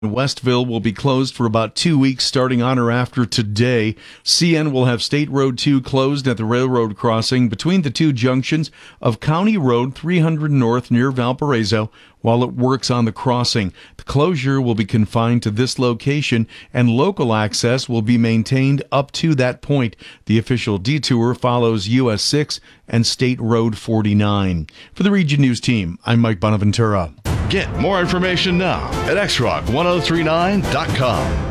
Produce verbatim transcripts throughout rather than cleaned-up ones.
Westville will be closed for about two weeks starting on or after today. C N will have State Road two closed at the railroad crossing between the two junctions of County Road three hundred North near Valparaiso while it works on the crossing. The closure will be confined to this location and local access will be maintained up to that point. The official detour follows U S six and State Road forty-nine. For the Region News team, I'm Mike Bonaventura. Get more information now at x rock ten thirty-nine dot com.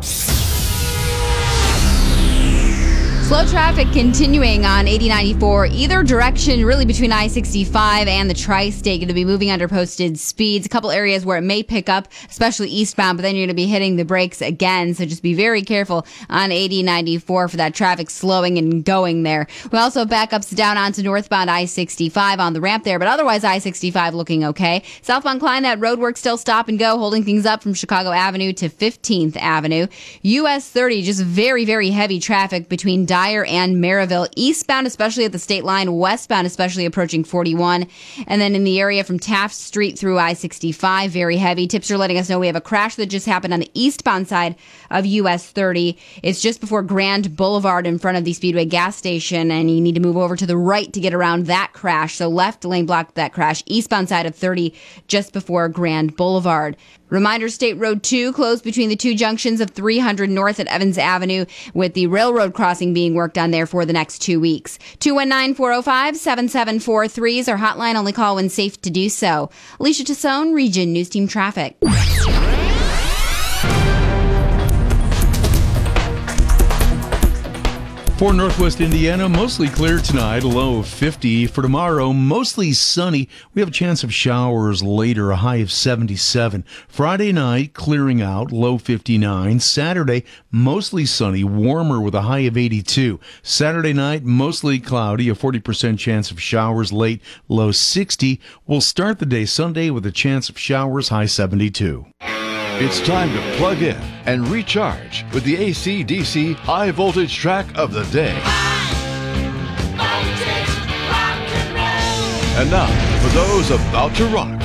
Slow traffic continuing on eighty ninety-four, either direction, really between I sixty-five and the Tri-State. Going to be moving under posted speeds. A couple areas where it may pick up, especially eastbound, but then you're going to be hitting the brakes again. So just be very careful on eighty ninety-four for that traffic slowing and going there. We also have backups down onto northbound I sixty-five on the ramp there, but otherwise I sixty-five looking okay. Southbound Klein, that road work still stop and go, holding things up from Chicago Avenue to fifteenth Avenue. U S thirty, just very, very heavy traffic between Dyer and Maryville, eastbound, especially at the state line, westbound, especially approaching forty-one. And then in the area from Taft Street through I sixty-five, very heavy. Tips are letting us know we have a crash that just happened on the eastbound side of U S thirty. It's just before Grand Boulevard in front of the Speedway gas station, and you need to move over to the right to get around that crash. So left lane blocked that crash. Eastbound side of thirty, just before Grand Boulevard. Reminder, State Road two closed between the two junctions of three hundred North at Evans Avenue, with the railroad crossing being worked on there for the next two weeks. two one nine, four oh five, seven seven four three is our hotline. Only call when safe to do so. Alicia Tassone, Region News Team Traffic. For Northwest Indiana, mostly clear tonight, a low of fifty. For tomorrow, mostly sunny. We have a chance of showers later, a high of seventy-seven. Friday night, clearing out, low fifty-nine. Saturday, mostly sunny, warmer with a high of eighty-two. Saturday night, mostly cloudy, a forty percent chance of showers late, low sixty. We'll start the day Sunday with a chance of showers, high seventy-two. It's time to plug in and recharge with the A C D C high voltage track of the day. High voltage rock and roll. And now, for those about to rock,